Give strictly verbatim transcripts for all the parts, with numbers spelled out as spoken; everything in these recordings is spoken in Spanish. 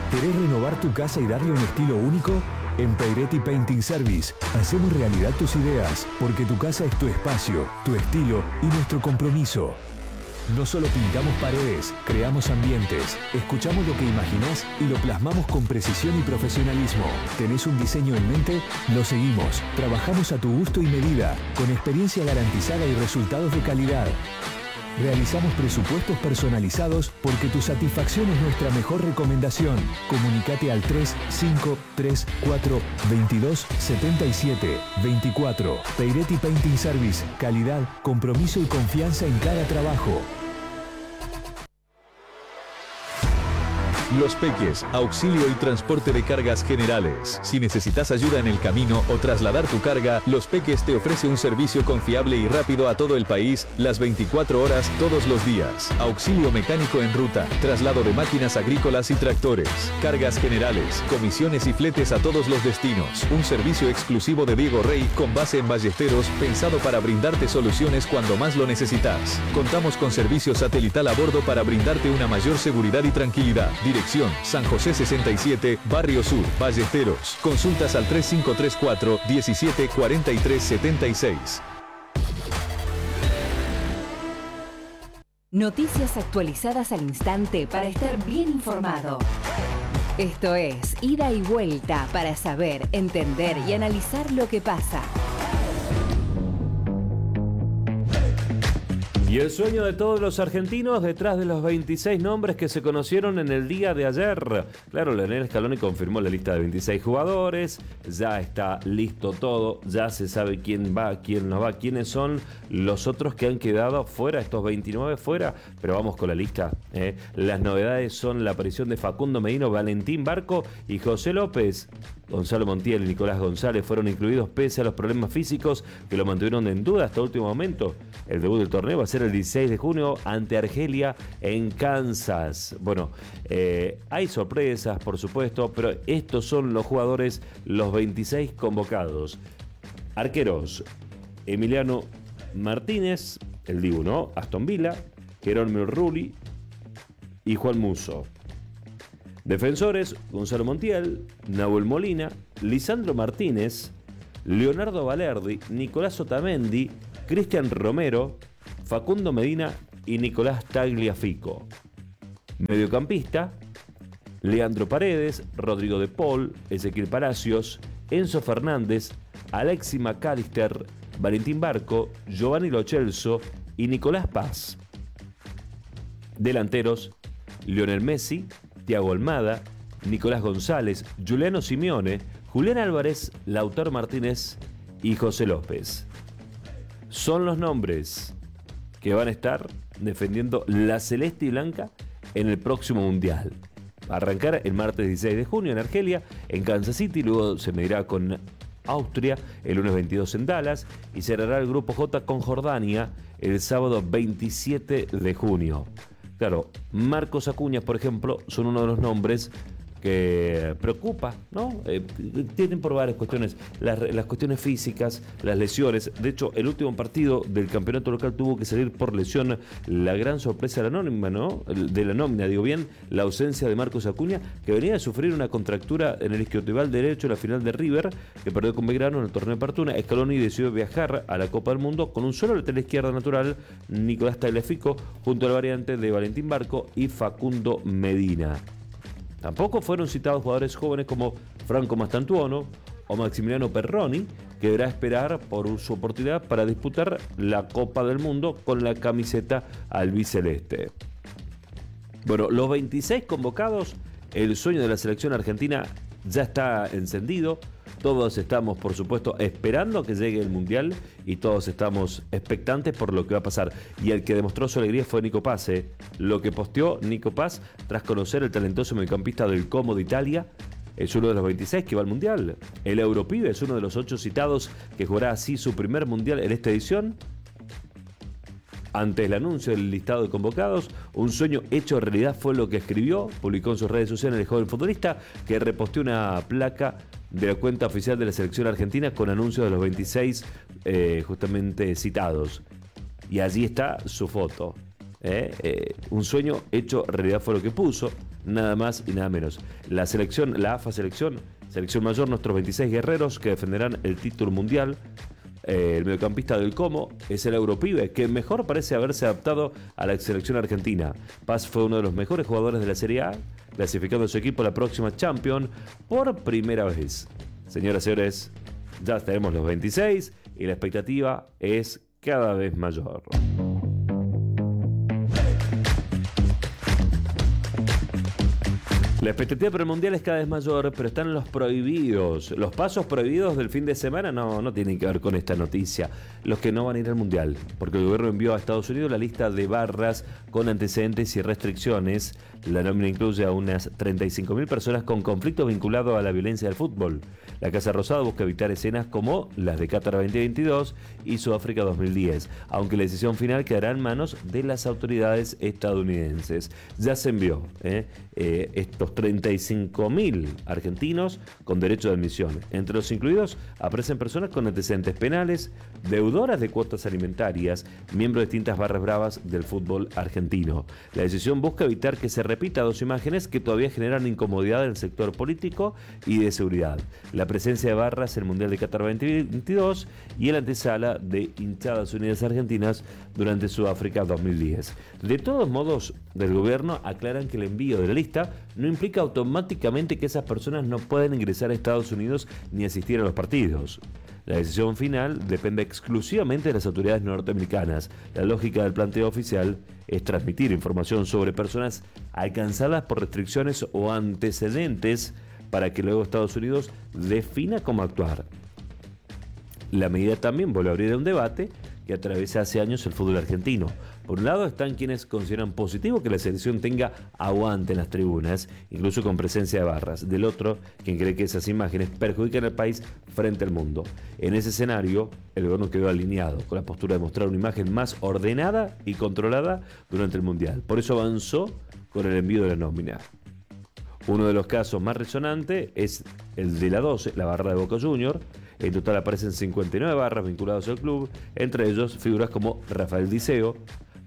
¿Querés renovar tu casa y darle un estilo único? En Peiretti Painting Service hacemos realidad tus ideas, porque tu casa es tu espacio, tu estilo y nuestro compromiso. No solo pintamos paredes, creamos ambientes, escuchamos lo que imaginás y lo plasmamos con precisión y profesionalismo. ¿Tenés un diseño en mente? Lo seguimos. Trabajamos a tu gusto y medida, con experiencia garantizada y resultados de calidad. Realizamos presupuestos personalizados porque tu satisfacción es nuestra mejor recomendación. Comunicate al tres cinco tres cuatro veintidós setenta y siete veinticuatro. Peiretti Painting Service. Calidad, compromiso y confianza en cada trabajo. Los Peques, auxilio y transporte de cargas generales. Si necesitas ayuda en el camino o trasladar tu carga, Los Peques te ofrece un servicio confiable y rápido a todo el país, las veinticuatro horas, todos los días. Auxilio mecánico en ruta, traslado de máquinas agrícolas y tractores, cargas generales, comisiones y fletes a todos los destinos. Un servicio exclusivo de Diego Rey con base en Ballesteros, pensado para brindarte soluciones cuando más lo necesitas. Contamos con servicio satelital a bordo para brindarte una mayor seguridad y tranquilidad. Dirección San José sesenta y siete, Barrio Sur, Ballesteros. Consultas al tres cinco tres cuatro diecisiete cuarenta y tres setenta y seis. Noticias actualizadas al instante para estar bien informado. Esto es Ida y Vuelta para saber, entender y analizar lo que pasa. Y el sueño de todos los argentinos detrás de los veintiséis nombres que se conocieron en el día de ayer. Claro, Lionel Scaloni confirmó la lista de veintiséis jugadores, ya está listo todo, ya se sabe quién va, quién no va, quiénes son los otros que han quedado fuera, estos veintinueve fuera, pero vamos con la lista. ¿eh? Las novedades son la aparición de Facundo Medina, Valentín Barco y José López. Gonzalo Montiel y Nicolás González fueron incluidos pese a los problemas físicos que lo mantuvieron en duda hasta el último momento. El debut del torneo va a ser el dieciséis de junio ante Argelia en Kansas. Bueno, eh, hay sorpresas, por supuesto, pero estos son los jugadores, los veintiséis convocados. Arqueros: Emiliano Martínez, el Dibu, ¿no? Aston Villa, Jerónimo Rulli y Juan Musso. Defensores: Gonzalo Montiel, Nahuel Molina, Lisandro Martínez, Leonardo Valerdi, Nicolás Otamendi, Cristian Romero, Facundo Medina y Nicolás Tagliafico. Mediocampista: Leandro Paredes, Rodrigo de Paul, Ezequiel Palacios, Enzo Fernández, Alexis McAllister, Valentín Barco, Giovanni Lo Celso y Nicolás Paz. Delanteros: Lionel Messi, Thiago Almada, Nicolás González, Juliano Simeone, Julián Álvarez, Lautaro Martínez y José López. Son los nombres que van a estar defendiendo la celeste y blanca en el próximo Mundial. Va a arrancar el martes dieciséis de junio en Argelia, en Kansas City, luego se medirá con Austria el lunes veintidós en Dallas y cerrará el grupo J con Jordania el sábado veintisiete de junio. Claro, Marcos Acuña, por ejemplo, son uno de los nombres que preocupa, ¿no? Eh, tienen por varias cuestiones, las, las cuestiones físicas, las lesiones. De hecho, el último partido del campeonato local tuvo que salir por lesión. La gran sorpresa de la nómina, ¿no? De la nómina, digo bien, la ausencia de Marcos Acuña, que venía de sufrir una contractura en el isquiotibial derecho en la final de River, que perdió con Belgrano en el torneo de Apertura. Scaloni decidió viajar a la Copa del Mundo con un solo lateral izquierda natural, Nicolás Tagliafico, junto al variante de Valentín Barco y Facundo Medina. Tampoco fueron citados jugadores jóvenes como Franco Mastantuono o Maximiliano Perroni, que deberá esperar por su oportunidad para disputar la Copa del Mundo con la camiseta albiceleste. Bueno, los veintiséis convocados, el sueño de la selección argentina ya está encendido. Todos estamos, por supuesto, esperando que llegue el Mundial y todos estamos expectantes por lo que va a pasar. Y el que demostró su alegría fue Nico Paz. ¿eh? Lo que posteó Nico Paz tras conocer el talentoso mediocampista del Como de Italia. Es uno de los veintiséis que va al Mundial. El Europibe es uno de los ocho citados que jugará así su primer Mundial en esta edición. Ante el anuncio del listado de convocados, un sueño hecho realidad fue lo que escribió, publicó en sus redes sociales el joven futbolista, que reposteó una placa de la cuenta oficial de la selección argentina con anuncios de los veintiséis eh, justamente citados. Y allí está su foto. ¿eh? Eh, un sueño hecho realidad fue lo que puso. nada más y nada menos. La selección, la A F A Selección, selección mayor, nuestros veintiséis guerreros que defenderán el título mundial. Eh, el mediocampista del Como es el Europibe, que mejor parece haberse adaptado a la selección argentina. Paz fue uno de los mejores jugadores de la Serie A, clasificando a su equipo a la próxima Champions por primera vez. Señoras y señores, ya tenemos los veintiséis y la expectativa es cada vez mayor. La expectativa para el Mundial es cada vez mayor, pero están los prohibidos. Los pasos prohibidos del fin de semana no, no tienen que ver con esta noticia. Los que no van a ir al Mundial, porque el gobierno envió a Estados Unidos la lista de barras con antecedentes y restricciones. La nómina incluye a unas treinta y cinco mil personas con conflictos vinculados a la violencia del fútbol. La Casa Rosada busca evitar escenas como las de Qatar veinte veintidós y Sudáfrica dos mil diez, aunque la decisión final quedará en manos de las autoridades estadounidenses. Ya se envió ¿eh? Eh, estos treinta y cinco mil argentinos con derecho de admisión. Entre los incluidos aparecen personas con antecedentes penales, deudoras de cuotas alimentarias, miembros de distintas barras bravas del fútbol argentino. La decisión busca evitar que se repita dos imágenes que todavía generan incomodidad en el sector político y de seguridad. La presencia de barras en el Mundial de Qatar veinte veintidós y el antesala de hinchadas unidas argentinas durante Sudáfrica dos mil diez. De todos modos, del gobierno aclaran que el envío de la lista no implica automáticamente que esas personas no pueden ingresar a Estados Unidos ni asistir a los partidos. La decisión final depende exclusivamente de las autoridades norteamericanas. La lógica del planteo oficial es transmitir información sobre personas alcanzadas por restricciones o antecedentes para que luego Estados Unidos defina cómo actuar. La medida también vuelve a abrir un debate que atraviesa hace años el fútbol argentino. Por un lado están quienes consideran positivo que la selección tenga aguante en las tribunas, incluso con presencia de barras. Del otro, quien cree que esas imágenes perjudican al país frente al mundo. En ese escenario, el gobierno quedó alineado con la postura de mostrar una imagen más ordenada y controlada durante el Mundial. Por eso avanzó con el envío de la nómina. Uno de los casos más resonantes es el de la doce, la barra de Boca Juniors. En total aparecen cincuenta y nueve barras vinculadas al club, entre ellos figuras como Rafael Diceo,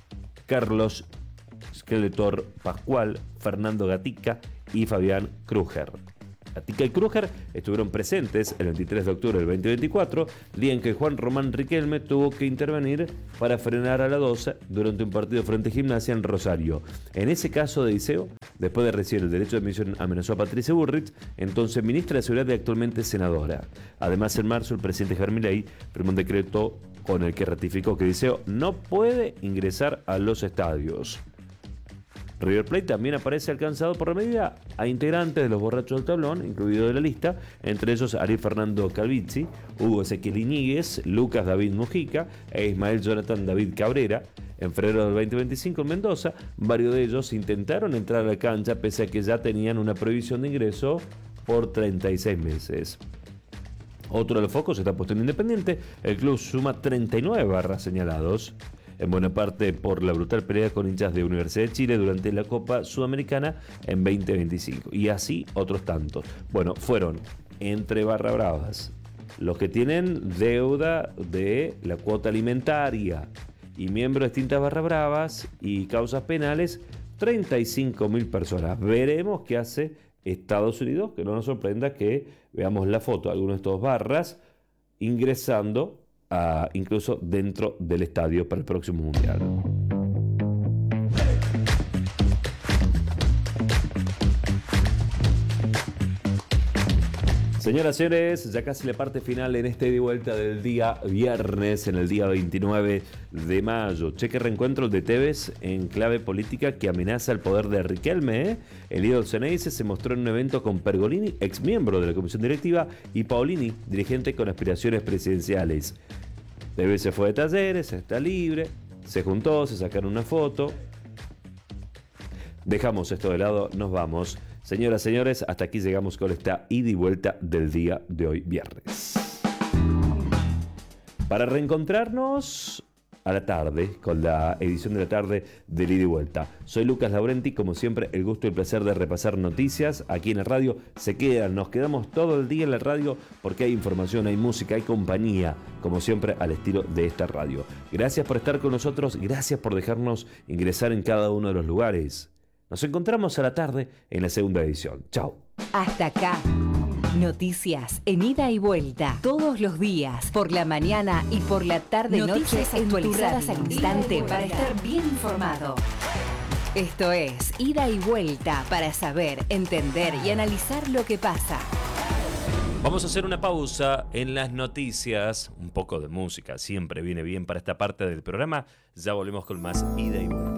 Carlos Skeletor Pascual, Fernando Gatica y Fabián Kruger. Gatica y Kruger estuvieron presentes el veintitrés de octubre del veinte veinticuatro, día en que Juan Román Riquelme tuvo que intervenir para frenar a la doce durante un partido frente a Gimnasia en Rosario. En ese caso de Diceo, después de recibir el derecho de admisión, amenazó a Patricia Bullrich, entonces ministra de Seguridad y actualmente senadora. Además, en marzo, el presidente Javier Milei firmó un decreto con el que ratificó que Diceo no puede ingresar a los estadios. River Plate también aparece alcanzado por la medida a integrantes de los borrachos del tablón, incluido de la lista, entre ellos Ariel Fernando Calvizzi, Hugo Ezequiel Iñiguez, Lucas David Mujica e Ismael Jonathan David Cabrera. En febrero del veinte veinticinco en Mendoza, varios de ellos intentaron entrar a la cancha pese a que ya tenían una prohibición de ingreso por treinta y seis meses. Otro de los focos está puesto en Independiente. El club suma treinta y nueve barras señalados, en buena parte por la brutal pelea con hinchas de Universidad de Chile durante la Copa Sudamericana en veinte veinticinco. Y así otros tantos. Bueno, fueron entre barra bravas los que tienen deuda de la cuota alimentaria y miembros de distintas barras bravas y causas penales, treinta y cinco mil personas. Veremos qué hace Estados Unidos, que no nos sorprenda que veamos la foto de algunos de estos barras ingresando a, incluso dentro del estadio para el próximo Mundial. Señoras y señores, ya casi la parte final en este ida y vuelta del día viernes, en el día veintinueve de mayo. Cheque reencuentro de Tevez en clave política que amenaza el poder de Riquelme. ¿eh? El líder Ceneice se mostró en un evento con Pergolini, ex miembro de la comisión directiva, y Paolini, dirigente con aspiraciones presidenciales. Tevez se fue de Talleres, está libre, se juntó, se sacaron una foto. Dejamos esto de lado, nos vamos. Señoras, señores, hasta aquí llegamos con esta ida y vuelta del día de hoy, viernes. Para reencontrarnos a la tarde, con la edición de la tarde del ida y vuelta. Soy Lucas Laurenti, como siempre, el gusto y el placer de repasar noticias aquí en la radio. Se quedan, nos quedamos todo el día en la radio porque hay información, hay música, hay compañía, como siempre, al estilo de esta radio. Gracias por estar con nosotros, gracias por dejarnos ingresar en cada uno de los lugares. Nos encontramos a la tarde en la segunda edición. Chao. Hasta acá. Noticias en ida y vuelta. Todos los días, por la mañana y por la tarde, Noticias noche actualizadas en tu al radio. instante para estar bien informado. Esto es Ida y Vuelta para saber, entender y analizar lo que pasa. Vamos a hacer una pausa en las noticias. Un poco de música siempre viene bien para esta parte del programa. Ya volvemos con más Ida y Vuelta.